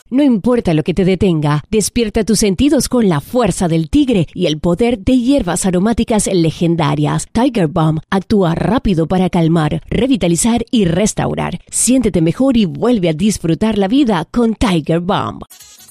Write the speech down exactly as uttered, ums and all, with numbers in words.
No importa lo que te detenga, despierta tus sentidos con la fuerza del tigre y el poder de hierbas aromáticas legendarias. Tiger Balm actúa rápido para calmar, revitalizar y restaurar. Siéntete mejor y vuelve a disfrutar la vida con Tiger Balm.